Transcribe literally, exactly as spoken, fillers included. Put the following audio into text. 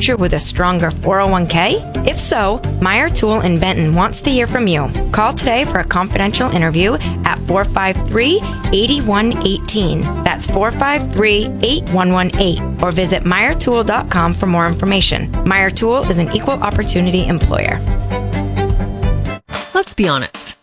future with a stronger four oh one k? If so, Meyer Tool in Benton wants to hear from you. Call today for a confidential interview at four five three, eight one one eight. That's four five three, eight one one eight. Or visit meyer tool dot com for more information. Meyer Tool is an equal opportunity employer. Let's be honest.